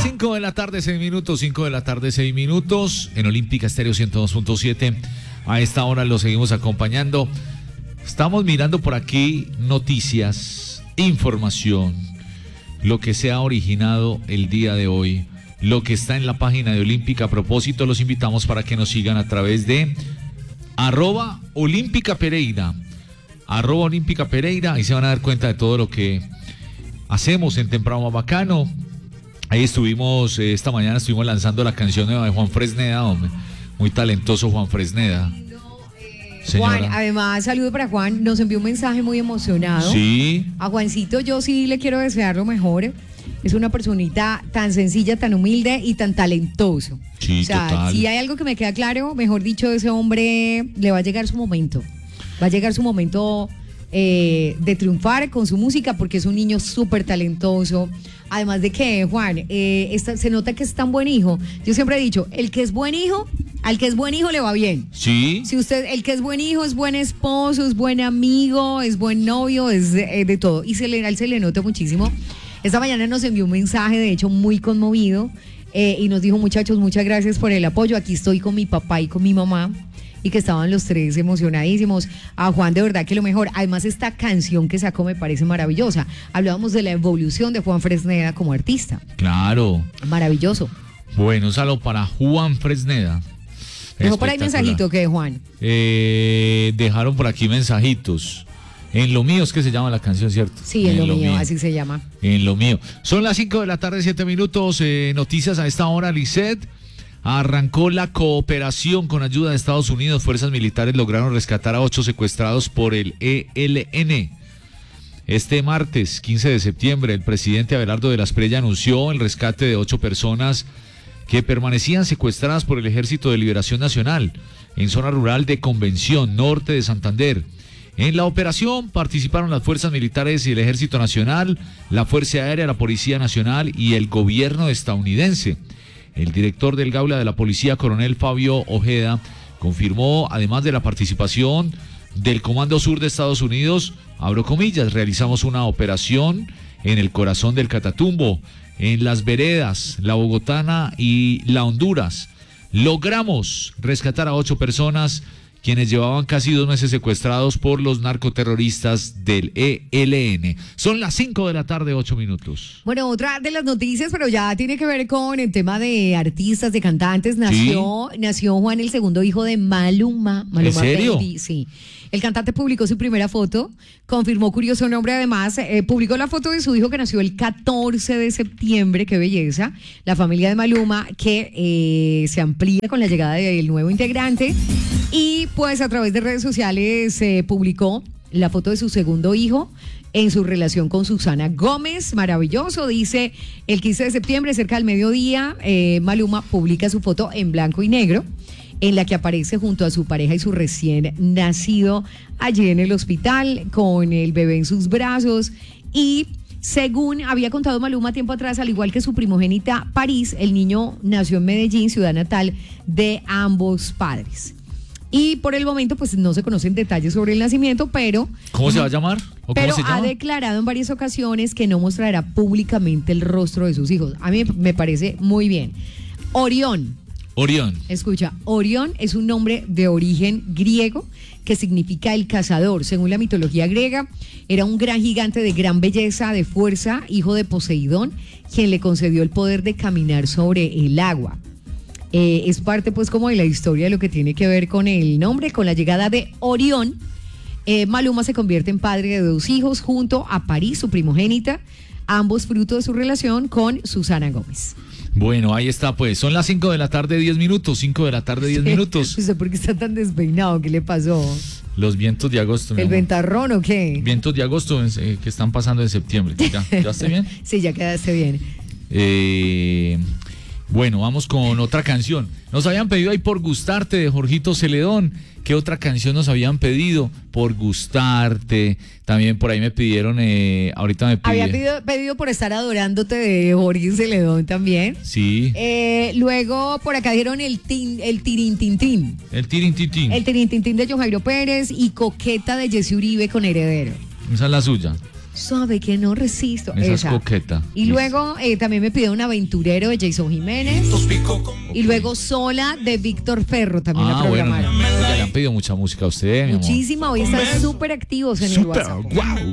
5 de la tarde, 6 minutos, 5 de la tarde, 6 minutos, en Olímpica Estéreo 102.7. A esta hora lo seguimos acompañando. Estamos mirando por aquí noticias, información, lo que se ha originado el día de hoy, lo que está en la página de Olímpica. A propósito, los invitamos para que nos sigan a través de @OlímpicaPereira, @OlímpicaPereira. Ahí se van a dar cuenta de todo lo que hacemos en Temprano Bacano. Ahí estuvimos, esta mañana estuvimos lanzando la canción nueva de Juan Fresneda, hombre. Muy talentoso Juan Fresneda. Señora. Juan, además, saludo para Juan, nos envió un mensaje muy emocionado. Sí. A Juancito yo sí le quiero desear lo mejor. Es una personita tan sencilla, tan humilde y tan talentoso. Sí, o sea, total. Si hay algo que me queda claro, mejor dicho, ese hombre le va a llegar su momento. Va a llegar su momento de triunfar con su música, porque es un niño súper talentoso. Además de que, Juan, se nota que es tan buen hijo. Yo siempre he dicho, el que es buen hijo, al que es buen hijo le va bien. Sí. Si el que es buen hijo es buen esposo, es buen amigo, es buen novio, es de todo. Y a él se le nota muchísimo. Esta mañana nos envió un mensaje, de hecho, muy conmovido, y nos dijo: muchachos, muchas gracias por el apoyo. Aquí estoy con mi papá y con mi mamá. Y que estaban los tres emocionadísimos. A Juan, de verdad que lo mejor. Además, esta canción que sacó me parece maravillosa. Hablábamos de la evolución de Juan Fresneda como artista. Claro. Maravilloso. Bueno, un saludo para Juan Fresneda. Dejó por ahí mensajito, ¿qué, Juan? Dejaron por aquí mensajitos. En lo mío es que se llama la canción, ¿cierto? Sí, en lo mío, así se llama. En lo mío. Son las 5 de la tarde, 7 minutos. Noticias a esta hora, Lisset. Arrancó la cooperación con ayuda de Estados Unidos. Fuerzas militares lograron rescatar a 8 secuestrados por el ELN. Este martes, 15 de septiembre, el presidente Abelardo de la Espriella anunció el rescate de 8 personas que permanecían secuestradas por el Ejército de Liberación Nacional en zona rural de Convención, norte de Santander. En la operación participaron las fuerzas militares y el Ejército Nacional, la Fuerza Aérea, la Policía Nacional y el gobierno estadounidense. El director del Gaula de la Policía, coronel Fabio Ojeda, confirmó, además de la participación del Comando Sur de Estados Unidos, abro comillas, realizamos una operación en el corazón del Catatumbo, en las veredas, la Bogotana y la Honduras. Logramos rescatar a 8 personas quienes llevaban casi 2 meses secuestrados por los narcoterroristas del ELN. Son las 5 de la tarde, 8 minutos. Bueno, otra de las noticias, pero ya tiene que ver con el tema de artistas, de cantantes. Nació Juan, el segundo hijo de Maluma. ¿En serio? Baby, sí. El cantante publicó su primera foto, confirmó curioso nombre además, publicó la foto de su hijo que nació el 14 de septiembre, qué belleza, la familia de Maluma, que se amplía con la llegada del nuevo integrante, y pues a través de redes sociales publicó la foto de su segundo hijo en su relación con Susana Gómez. Maravilloso, dice: el 15 de septiembre, cerca del mediodía, Maluma publica su foto en blanco y negro, en la que aparece junto a su pareja y su recién nacido allí en el hospital, con el bebé en sus brazos. Y según había contado Maluma tiempo atrás, al igual que su primogénita París, el niño nació en Medellín, ciudad natal de ambos padres. Y por el momento, pues no se conocen detalles sobre el nacimiento, pero... ¿Cómo se va a llamar? ¿O pero cómo se llama? Ha declarado en varias ocasiones que no mostrará públicamente el rostro de sus hijos. A mí me parece muy bien. Orión. Escucha, Orión es un nombre de origen griego que significa el cazador. Según la mitología griega, era un gran gigante de gran belleza, de fuerza, hijo de Poseidón, quien le concedió el poder de caminar sobre el agua. Es parte pues como de la historia de lo que tiene que ver con el nombre, con la llegada de Orión. Maluma se convierte en padre de 2 hijos junto a París, su primogénita, ambos fruto de su relación con Susana Gómez. Bueno, ahí está pues, son las 5 de la tarde, 10 minutos, 5 de la tarde, 10 minutos. ¿Usted por qué está tan despeinado? ¿Qué le pasó? Los vientos de agosto. ¿El ventarrón o qué? Vientos de agosto que están pasando en septiembre. ¿Ya quedaste bien? Sí, ya quedaste bien. Bueno, vamos con otra canción. Nos habían pedido ahí Por Gustarte de Jorgito Celedón. ¿Qué otra canción nos habían pedido? Por Gustarte. También por ahí me pidieron, ahorita me pidieron. Había pedido Por Estar Adorándote de Jorge Celedón también. Sí. Luego por acá dieron el Tirintintín. El Tirintintín. El Tirintintín de John Jairo Pérez y Coqueta de Jessy Uribe con Heredero. Esa es la suya. Suave que no resisto. Esa es coqueta. Y luego también me pidió Un aventurero de Jason Jiménez. Y luego Sola de Víctor Ferro también la programaron. Bueno, le han pedido mucha música a usted, mi amor. Muchísima, hoy están súper activos en el WhatsApp. Wow.